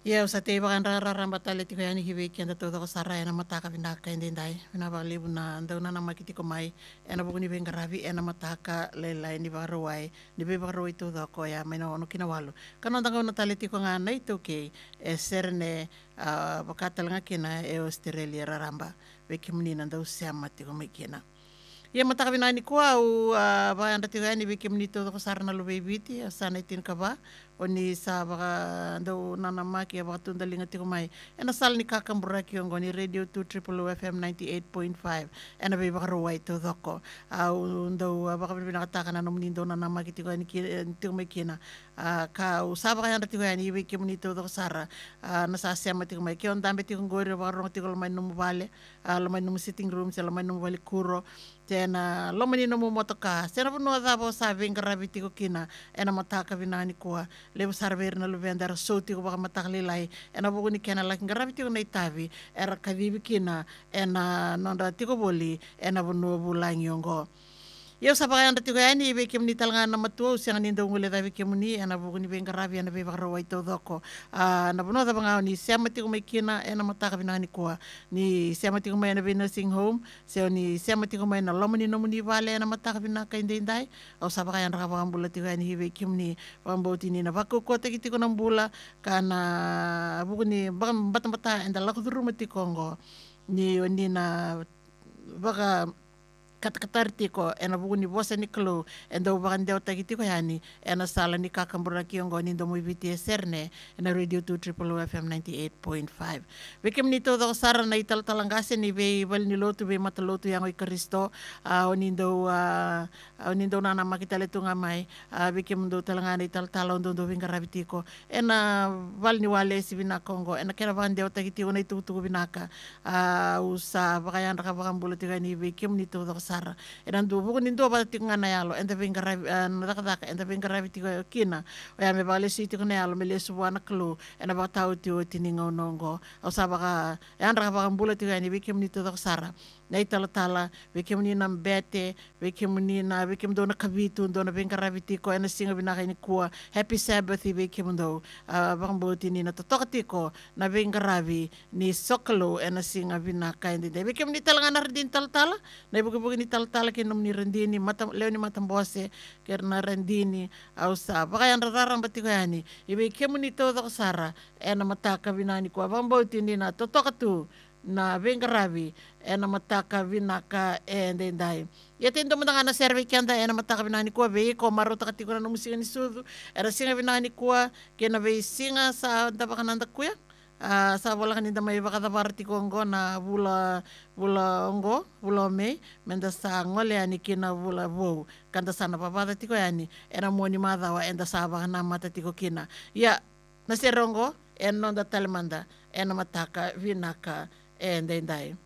Ia sa te baka rara batale tiko yani hiwe ki anda todo ko sara ena mataka vinaka ende ndai vina ba libu na anda una na makiti ko mai ena buku ni venga ravi ena mataka lela ni ba roai ni be ba roi todo ko ya mai no kina walu kana anda una tale tiko nga nei to ke e serne bakata langa kina e Australia raramba ve ki munina anda usia mati ko mai kina. Ia mataka vina ni kua u ba anda tiko yani ve ki munito ko sara na lo bebiti sana itin ka ba o ni sa baka do nana maki baka tundalinga tiko mai ena sal ni kakambura ki ongo ni radio 2 triple FM 98.5 ena be baka ruai to doko au ndo baka bina kataka na nomni do nana maki tiko ni tiko mai kina ka u sa baka anda tiko yani iwe ki muni to doko sara na sa sema tiko mai ki on dambe tiko ngori baka rongo tiko lomai numu vale lomai numu sitting room se lomai numu vale kuro tena lomani numu motoka sena puno dabo sa venga rabi tiko kina ena mataka vina ni kua le sarver na luve andara soti ko baka matakli lai ena buku ni kena laki ngarabi tiko nei tavi era kavivi kina ena nonda tiko boli ena bunu bulangi ongo Ia sa baka anda tiko yani ibe kem ni talanga na matua usiang ni ndongo le tavi kem ni ena buku ni venga rabi ena be baka rawai to doko na bunu da banga ni siama tiko mai kina ena mataka vina ni kua ni siama tiko mai ena be nursing home seo ni siama tiko mai na lomani no muni vale ena mataka vina ka indai au sa baka anda baka mbula tiko yani ibe kem ni pamboti ni na baka kota ki tiko nambula kana buku ni baka bata enda laku duruma tiko ngo ni na baka kata tiko ena buku ni bosa ni klo enda baka ndeo tagi tiko yani ena sala ni kakambura ki ongo ni ndo mo ibiti serne ena radio 2 triple FM 98.5 Bekem ni todo sara na ital talangase ni be bal ni lotu be mata lotu yang oi Kristo onindo nana makita letu ngamai bekem ndo talanga ni tal talo ndo vinga rabitiko ena bal ni wale si bina Kongo ena kera baka ndeo tagi tiko na itu binaka usa baka yan raka baka mbula tiko ni bekem ni todo sara eran du buku nindo ba tinga na yalo enda venga daka enda venga ravi tiko kina o ya me bale si tiko na yalo me le suwana klu ena ba tau tio tininga nongo o sa baka yan raka baka mbula tiko ni bekem ni todo sara na itala bekem ni na bete bekem ni na bekem do na kavitu do na venga ravi tiko ena singa binaka ni kua happy sabbath bekem do baka mboti ni na totoka tiko na venga ravi ni sokalo ena singa binaka indi bekem ni talanga na rdin tala na buku ni tala ke nom ni rendini mata leo ni mata bose kerna rendini au sa baka yan rarang batiko yani ibe kemu ni todo sara ena mataka binani ko bambo tini na totoka tu na vengaravi ena mataka vinaka dai ya tendo matanga na serve kanda ena mataka binani ko be ko marota katiko na musika ni sudu era singa binani ko ke na be singa sa tabaka nanda kuya sa bola kanida mai baka tabarti ko ngo na bula me menda sa ngole ani kina bula bo kanda sana papata tiko yani era moni madawa enda sa baka na mata tiko kina ya na serongo en nonda talemanda ena mataka vinaka dai